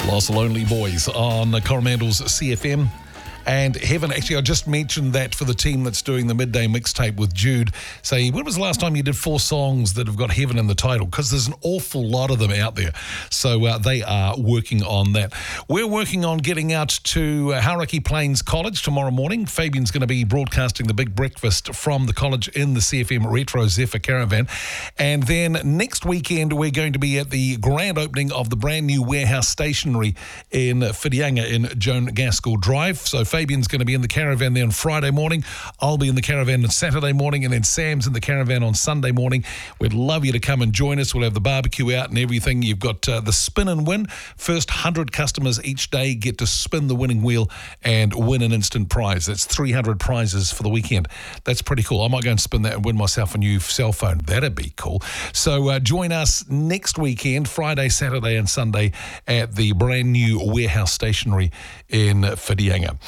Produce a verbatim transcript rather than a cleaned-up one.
Los Lonely Boys on Coromandel's C F M. And Heaven, actually, I just mentioned that for the team that's doing the midday mixtape with Jude. Say, when was the last time you did four songs that have got Heaven in the title? Because there's an awful lot of them out there. So uh, they are working on that. We're working on getting out to uh, Hauraki Plains College tomorrow morning. Fabian's going to be broadcasting the big breakfast from the college in the C F M Retro Zephyr Caravan. And then next weekend, we're going to be at the grand opening of the brand new warehouse stationery in Whitianga in Joan Gaskell Drive. So Fabian's going to be in the caravan there on Friday morning. I'll be in the caravan on Saturday morning, and then Sam's in the caravan on Sunday morning. We'd love you to come and join us. We'll have the barbecue out and everything. You've got uh, the spin and win. First one hundred customers each day get to spin the winning wheel and win an instant prize. That's three hundred prizes for the weekend. That's pretty cool. I might go and spin that and win myself a new cell phone. That'd be cool. So uh, join us next weekend, Friday, Saturday and Sunday at the brand new warehouse stationery in Whitianga.